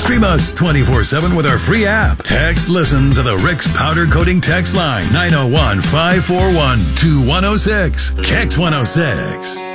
Stream us 24/7 with our free app. Text listen to the Rick's Powder Coating text line 901-541-2106. Kex 106.